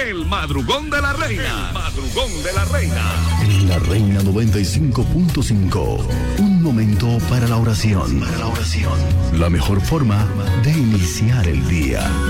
El madrugón de la reina. El madrugón de la reina. La Reina 95.5. Un momento para la oración. La mejor forma de iniciar el día.